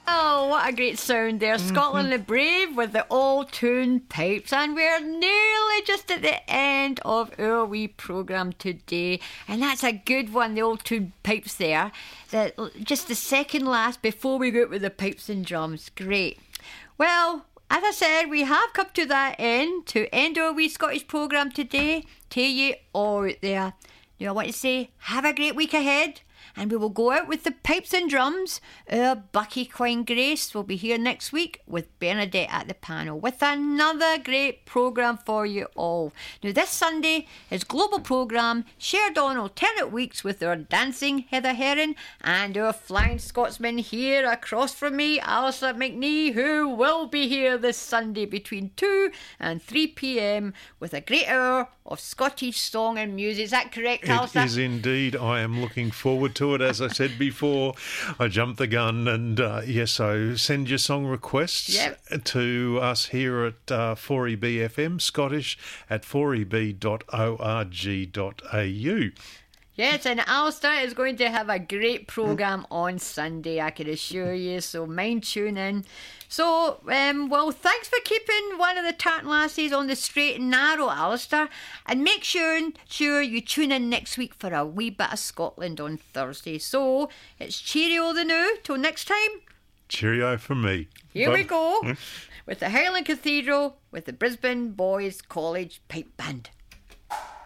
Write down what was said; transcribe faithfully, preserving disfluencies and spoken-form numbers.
Oh, what a great sound there. Mm-hmm. Scotland the Brave with the all-tune pipes. And we're nearly just at the end of our wee programme today. And that's a good one, the all-tune pipes there. The, just the second last before we go out with the pipes and drums. Great. Well, as I said, we have come to that end, to end our wee Scottish programme today. To you all out there. Now I want to say, have a great week ahead. And we will go out with the pipes and drums. Our Bucky Quine Grace will be here next week with Bernadette at the panel with another great programme for you all. Now this Sunday is Global Programme shared on alternate weeks with our dancing Heather Herron and our flying Scotsman here across from me, Alistair McNee, who will be here this Sunday between two and three p.m. with a great hour of Scottish song and music. Is that correct, Alistair? It is indeed. I am looking forward to it. As I said before, I jumped the gun, and uh, yes, so send your song requests yep. to us here at uh, four E B F M, Scottish at four e b dot org dot a u. Yes, and Alistair is going to have a great programme on Sunday, I can assure you, so mind tune in. So, um, well, thanks for keeping one of the Tartan Lassies on the straight and narrow, Alistair, and make sure, sure you tune in next week for a wee bit of Scotland on Thursday. So, it's cheerio the now, till next time. Cheerio from me. Here Bye. we go, with the Highland Cathedral, with the Brisbane Boys College Pipe Band.